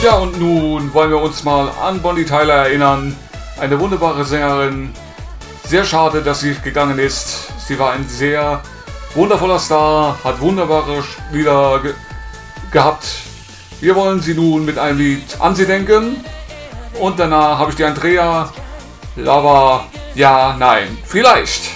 Ja, und nun wollen wir uns mal an Bonnie Tyler erinnern. Eine wunderbare Sängerin. Sehr schade, dass sie gegangen ist. Sie war ein sehr wundervoller Star, hat wunderbare Lieder gehabt. Wir wollen sie nun mit einem Lied an sie denken. Und danach habe ich die Andrea. Aber ja, nein, vielleicht.